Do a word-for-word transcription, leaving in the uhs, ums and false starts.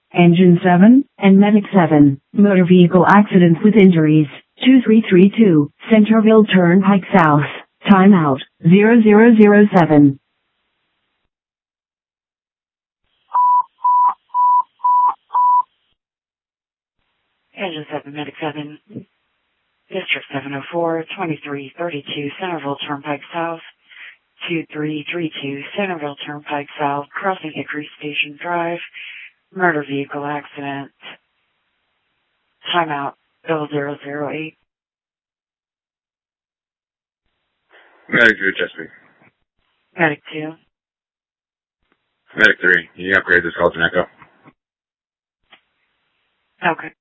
Engine seven, and Medic seven, motor vehicle accident with injuries, two three three two, Centerville Turnpike South, timeout, zero zero zero seven. Engine seven, Medic seven, District seven oh four, twenty-three thirty-two, Centerville Turnpike South, two three three two, Centerville Turnpike South, crossing Hickory Station Drive, murder vehicle accident, timeout, zero zero zero eight. Medic two, Chesapeake. Medic two. Medic three, can you upgrade this call to an echo? Okay.